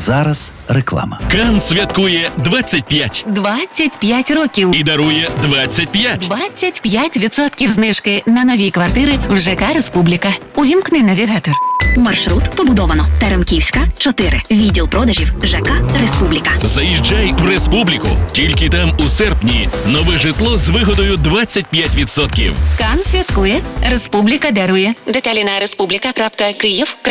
Зараз реклама. Кан святкує 25 25 років. і дарує 25. 25% знижки на нові квартири в ЖК «Республіка». Увімкни навігатор. Маршрут побудовано. Теремківська, 4. Відділ продажів ЖК «Республіка». Заїжджай в Республіку. Тільки там у серпні нове житло з вигодою 25%. Кан святкує, «Республіка» дарує. Деталі на respublika.kyiv.ua